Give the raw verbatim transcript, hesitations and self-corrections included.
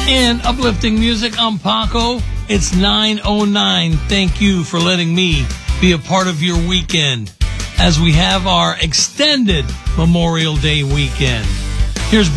And uplifting music, I'm Paco. It's nine oh nine. Thank you for letting me be a part of your weekend as we have our extended Memorial Day weekend. Here's